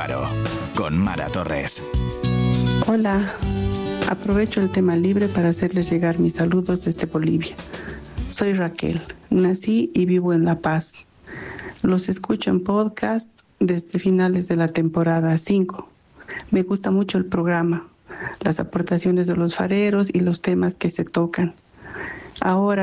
Faro, con Mara Torres. Hola, aprovecho el tema libre para hacerles llegar mis saludos desde Bolivia. Soy Raquel, nací y vivo en La Paz. Los escucho en podcast desde finales de la temporada 5. Me gusta mucho el programa, las aportaciones de los fareros y los temas que se tocan. Ahora